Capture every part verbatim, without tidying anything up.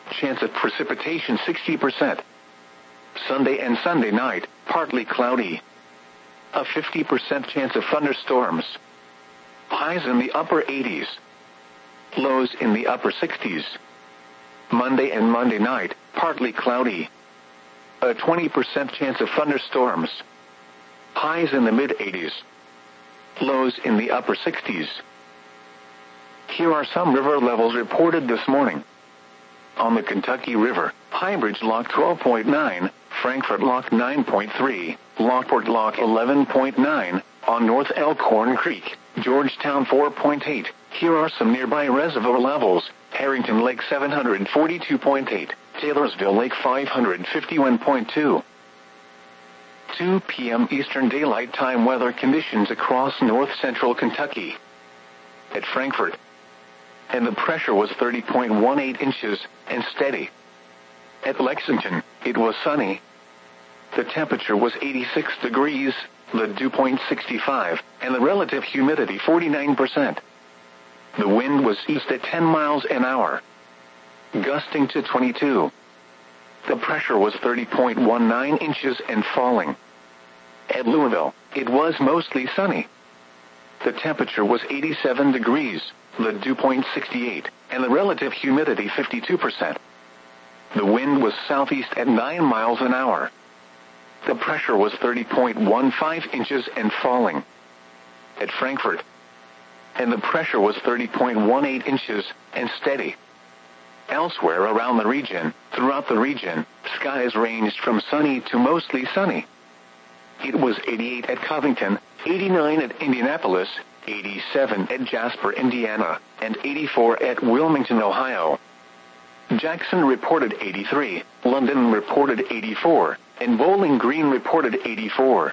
Chance of precipitation sixty percent. Sunday and Sunday night, partly cloudy. A fifty percent chance of thunderstorms. Highs in the upper eighties. Lows in the upper sixties. Monday and Monday night, partly cloudy. A twenty percent chance of thunderstorms. Highs in the mid-eighties. Lows in the upper sixties. Here are some river levels reported this morning. On the Kentucky River, Highbridge Lock twelve point nine, Frankfort Lock nine point three, Lockport Lock eleven point nine, on North Elkhorn Creek, Georgetown four point eight. Here are some nearby reservoir levels. Harrington Lake seven hundred forty-two point eight, Taylorsville Lake five hundred fifty-one point two. two p m Eastern Daylight Time weather conditions across north-central Kentucky. At Frankfort, and the pressure was thirty point one eight inches, and steady. At Lexington, it was sunny. The temperature was eighty-six degrees, the dew point sixty-five, and the relative humidity forty-nine percent. The wind was east at ten miles an hour, gusting to twenty-two. The pressure was thirty point one nine inches and falling. At Louisville, it was mostly sunny. The temperature was eighty-seven degrees, the dew point sixty-eight, and the relative humidity fifty-two percent. The wind was southeast at nine miles an hour. The pressure was thirty point one five inches and falling. At Frankfort, and the pressure was thirty point one eight inches, and steady. Elsewhere around the region, throughout the region, skies ranged from sunny to mostly sunny. It was eighty-eight at Covington, eighty-nine at Indianapolis, eighty-seven at Jasper, Indiana, and eighty-four at Wilmington, Ohio. Jackson reported eighty-three, London reported eighty-four, and Bowling Green reported eighty-four.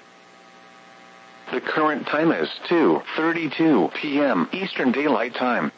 The current time is two thirty-two p m Eastern Daylight Time.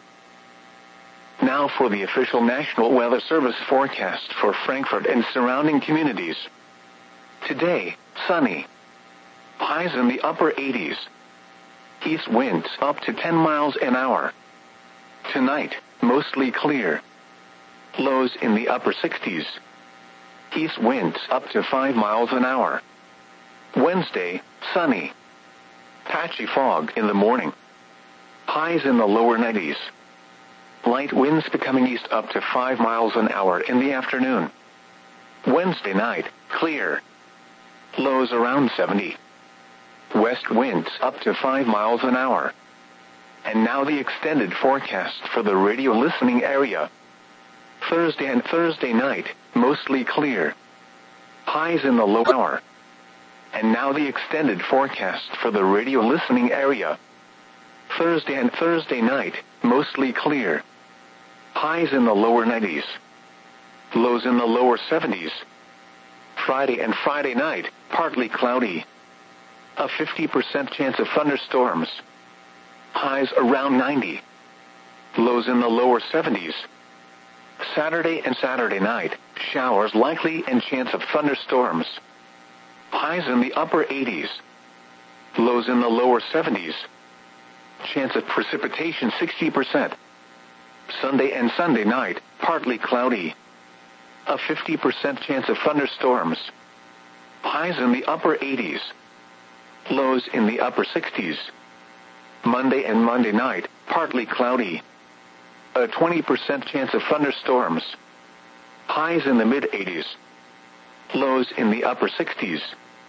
Now for the official National Weather Service forecast for Frankfort and surrounding communities. Today, sunny. Highs in the upper eighties. East winds up to ten miles an hour. Tonight, mostly clear. Lows in the upper sixties. East winds up to five miles an hour. Wednesday, sunny. Patchy fog in the morning. Highs in the lower nineties. Light winds becoming east up to five miles an hour in the afternoon. Wednesday night, clear. Lows around seventy. West winds up to five miles an hour. And now the extended forecast for the radio listening area. Thursday and Thursday night, mostly clear. Highs in the low hour. And now the extended forecast for the radio listening area. Thursday and Thursday night, mostly clear. Highs in the lower nineties. Lows in the lower seventies. Friday and Friday night, partly cloudy. A fifty percent chance of thunderstorms. Highs around ninety. Lows in the lower seventies. Saturday and Saturday night, showers likely and chance of thunderstorms. Highs in the upper eighties. Lows in the lower seventies. Chance of precipitation sixty percent. Sunday and Sunday night, partly cloudy. A fifty percent chance of thunderstorms. Highs in the upper eighties. Lows in the upper sixties. Monday and Monday night, partly cloudy. A twenty percent chance of thunderstorms. Highs in the mid-eighties. Lows in the upper sixties.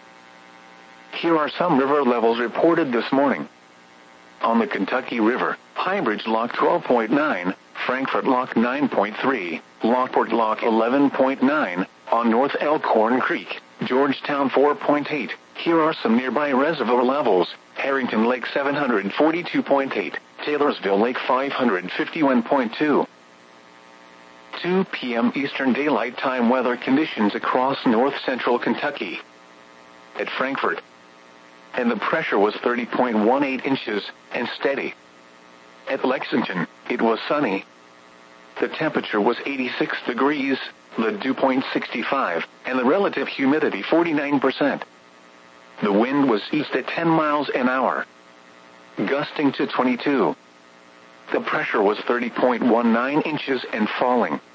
Here are some river levels reported this morning. On the Kentucky River, Highbridge Lock twelve point nine, Frankfort Lock nine point three, Lockport Lock eleven point nine, on North Elkhorn Creek, Georgetown four point eight. Here are some nearby reservoir levels. Harrington Lake seven hundred forty-two point eight, Taylorsville Lake five hundred fifty-one point two. two p m Eastern Daylight Time weather conditions across north-central Kentucky. At Frankfort, and the pressure was thirty point one eight inches, and steady. At Lexington, it was sunny. The temperature was eighty-six degrees, the dew point sixty-five, and the relative humidity forty-nine percent. The wind was east at ten miles an hour, gusting to twenty-two. The pressure was thirty point one nine inches and falling.